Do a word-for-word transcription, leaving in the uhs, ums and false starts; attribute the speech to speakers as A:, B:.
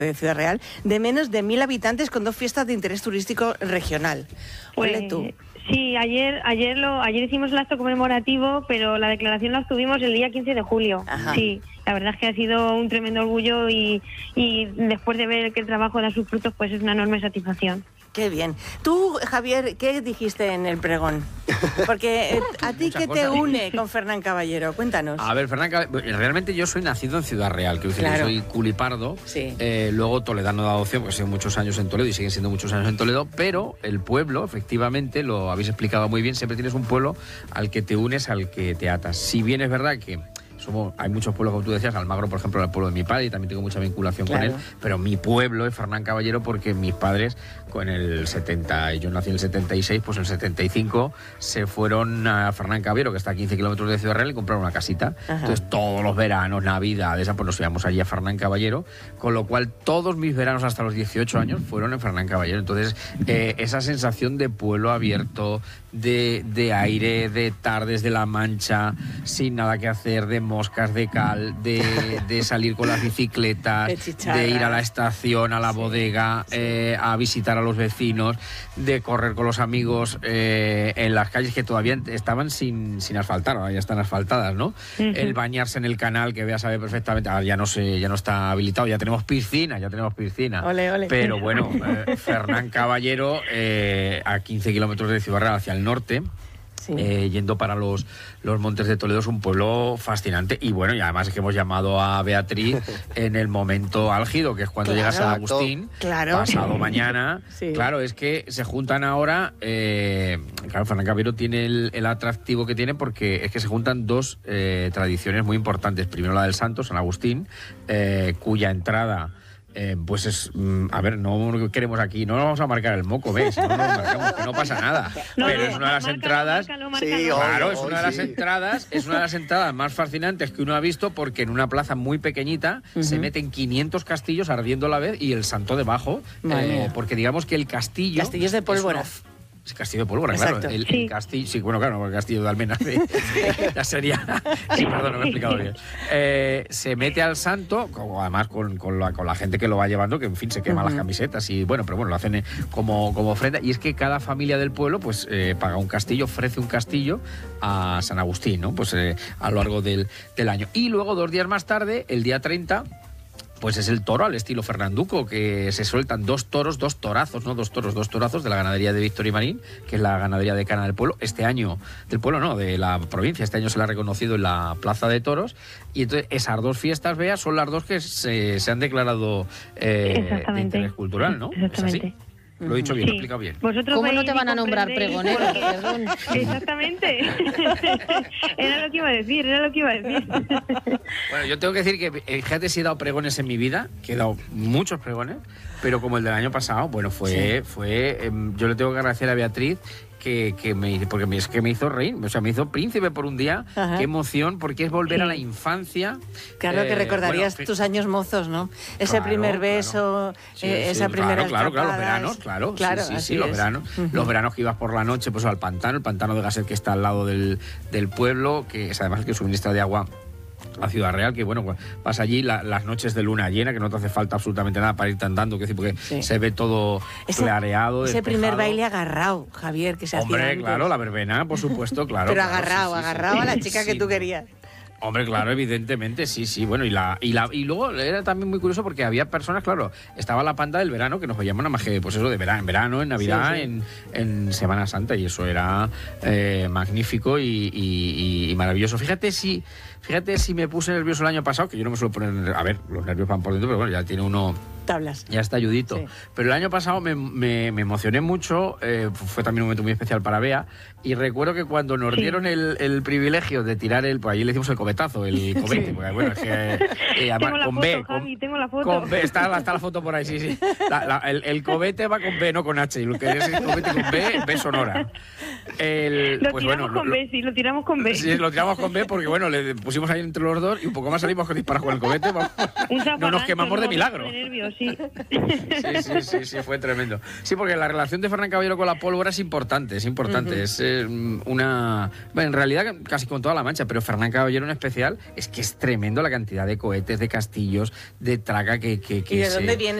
A: de Ciudad Real, de menos de mil habitantes con dos fiestas de interés turístico regional.
B: Pues,
A: Ole tú.
B: Sí, ayer ayer lo ayer hicimos el acto conmemorativo, pero la declaración la obtuvimos el día quince de julio.
A: Ajá.
B: Sí, la verdad es que ha sido un tremendo orgullo y, y después de ver que el trabajo da sus frutos, pues es una enorme satisfacción.
A: Qué bien. Tú, Javier, ¿qué dijiste en el pregón? Porque eh, a ti, ¿qué te une con Fernán Caballero? Cuéntanos.
C: A ver, Fernán Caballero, realmente yo soy nacido en Ciudad Real, que
A: Claro.
C: soy culipardo,
A: Sí.
C: eh, luego toledano de adopción, porque he sido muchos años en Toledo y siguen siendo muchos años en Toledo, pero el pueblo, efectivamente, lo habéis explicado muy bien, siempre tienes un pueblo al que te unes, al que te atas. Si bien es verdad que somos, hay muchos pueblos, como tú decías, Almagro, por ejemplo, era el pueblo de mi padre y también tengo mucha vinculación
A: Claro.
C: con él, pero mi pueblo es Fernán Caballero porque mis padres, con el setenta, yo nací en el setenta y seis, pues en el setenta y cinco se fueron a Fernán Caballero, que está a quince kilómetros de Ciudad Real, y compraron una casita.
A: Ajá.
C: Entonces todos los veranos, navidades, pues nos íbamos allí a Fernán Caballero, con lo cual todos mis veranos hasta los dieciocho años fueron en Fernán Caballero. Entonces eh, esa sensación de pueblo abierto, de, de aire, de tardes de la Mancha, sin nada que hacer, de moscas, de cal, de, de salir con las bicicletas,
A: De chicharras.
C: de ir a la estación, a la bodega, eh, a visitar a los vecinos, de correr con los amigos eh, en las calles que todavía estaban sin, sin asfaltar, ahora ya están asfaltadas, ¿no?
B: Uh-huh.
C: El bañarse en el canal, que veas saber perfectamente, ahora ya no sé, ya no está habilitado, ya tenemos piscina, ya tenemos piscina.
A: Ole, ole.
C: Pero bueno, eh, Fernán Caballero, eh, a quince kilómetros de Ciudad Real hacia el norte,
A: Sí.
C: Eh, yendo para los, los Montes de Toledo, es un pueblo fascinante. Y bueno, y además es que hemos llamado a Beatriz en el momento álgido, que es cuando
A: Claro.
C: llegas a Agustín,
A: Claro.
C: pasado mañana.
A: Sí.
C: Claro, es que se juntan ahora, eh, claro, Fernán Caballero tiene el, el atractivo que tiene porque es que se juntan dos eh, tradiciones muy importantes. Primero la del Santo, San Agustín, eh, cuya entrada... Eh, pues es, mm, a ver, no queremos aquí, no nos vamos a marcar el moco, ¿ves? No nos marcamos, que no pasa nada.
B: No,
C: Pero
B: no,
C: es una de las
B: márcalo,
C: entradas...
B: márcalo,
D: Sí,
B: márcalo.
C: Claro,
D: Hoy,
C: es
D: hoy
C: una de las
D: sí.
C: entradas, es una de las entradas más fascinantes que uno ha visto porque en una plaza muy pequeñita
A: Ujú.
C: se meten quinientos castillos ardiendo a la vez y el santo debajo,
A: Madre
C: eh,
A: mía.
C: porque digamos que el castillo...
A: Castillos de
C: es
A: pólvora.
C: una- es castillo de pólvora,
A: Exacto.
C: claro. El,
B: Sí.
C: el castillo, sí, bueno, claro, el castillo de Almenas sí. Ya sería. Sí, perdón, no me he explicado bien. Eh, se mete al santo, como además con, con, la, con la gente que lo va llevando, que en fin se quema
A: Ujú.
C: las camisetas y bueno, pero bueno, lo hacen eh, como, como ofrenda. Y es que cada familia del pueblo, pues eh, paga un castillo, ofrece un castillo a San Agustín, ¿no? Pues eh, a lo largo del, del año. Y luego, dos días más tarde, el día treinta. Pues es el toro al estilo Fernanduco, que se sueltan dos toros, dos torazos, no dos toros, dos torazos de la ganadería de Víctor y Marín, que es la ganadería de Cana del Pueblo. Este año, del pueblo no, de la provincia, este año se la ha reconocido en la Plaza de Toros. Y entonces esas dos fiestas, Bea, son las dos que se, se han declarado eh, de
B: Exactamente.
C: interés cultural, ¿no?
B: Exactamente.
C: ¿Es así? Lo he dicho bien, lo he
B: Sí.
C: explicado bien.
B: Vosotros
E: ¿Cómo no
B: veis
E: te van
B: y
E: a nombrar
B: comprendéis
E: pregonero?
B: porque-
E: Perdón.
B: Exactamente. Era lo que iba a decir, era lo que iba a decir.
C: Bueno, yo tengo que decir que, eh, fíjate si he dado pregones en mi vida, que he dado muchos pregones, pero como el del año pasado, bueno, fue, fue eh, yo le tengo que agradecer a Beatriz que, que me hizo, porque me, es que me hizo reír, o sea, me hizo príncipe por un día,
A: Ajá.
C: qué emoción, porque es volver
B: Sí.
C: a la infancia.
A: Claro que
C: Eh,
A: recordarías
C: bueno,
A: tus años mozos, ¿no? Ese
C: Claro,
A: primer
C: claro.
A: beso,
C: Sí,
A: eh,
C: sí,
A: esa primera
C: claro, claro, claro, los
A: escapada,
C: veranos,
A: es-
C: claro,
A: claro,
C: sí, sí,
A: así
C: sí, los
A: es.
C: veranos,
A: Ujú.
C: los veranos que ibas por la noche, pues al pantano, el pantano de Gasset que está al lado del, del pueblo, que es además el que suministra de agua a Ciudad Real, que bueno, pues, vas allí la- las noches de luna llena, que no te hace falta absolutamente nada para irte andando, que decir, porque
A: Sí.
C: se ve todo
A: Ese-
C: clareado,
A: Ese primer
C: despejado.
A: baile agarrado, Javier, que se hacía
C: Hombre,
A: antes.
C: claro, la verbena, por supuesto, claro.
A: Pero
C: claro,
A: agarrado,
C: sí, sí, sí.
A: agarrado a la chica que
C: Sí.
A: tú querías.
C: Hombre, claro, evidentemente, sí, sí. Bueno, y la y la y luego era también muy curioso porque había personas, claro, estaba la panda del verano que nos veíamos nada más que, pues eso, de verano, en verano, en Navidad,
A: Sí, sí.
C: En, en Semana Santa, y eso era eh, magnífico y, y- y- y maravilloso. Fíjate si, fíjate si me puse nervioso el año pasado, que yo no me suelo poner, a ver, los nervios van por dentro, pero bueno, ya tiene uno...
A: Tablas.
C: Ya está ayudito.
A: Sí.
C: Pero el año pasado me, me- me emocioné mucho, eh, fue también un momento muy especial para Bea, y recuerdo que cuando nos
B: Sí.
C: dieron el, el privilegio de tirar el... Pues allí le hicimos el cobetazo, el cobete, porque bueno, es que... eh, además,
B: Tengo la
C: con
B: foto,
C: B,
B: Javi,
C: con,
B: tengo la foto.
C: con B, está, está la foto por ahí, sí, sí. La- la- el, el cobete va con B, no con H, y lo que es el cobete con B, B sonora. El,
B: Lo
C: pues
B: tiramos
C: bueno,
B: con
C: lo-
B: B, sí, lo tiramos con B.
C: Sí, lo tiramos con B porque, bueno, le pusimos ahí entre los dos y un poco más salimos con disparos con el cobete. Vamos.
B: Un
C: No nos
B: zafarrancho,
C: quemamos de
B: ¿no?
C: milagro.
B: De nervios, sí.
C: Sí, sí, sí, sí, fue tremendo. Sí, porque la relación de Fernán Caballero con la pólvora es importante, es importante.
A: Ujú.
C: Es eh, una... Bueno, en realidad casi con toda la Mancha, pero Fernán Caballero en especial es que es tremendo la cantidad de cohetes mozalbetes, de castillos, de traga que... que, que
A: ¿Y de
C: se...
A: dónde viene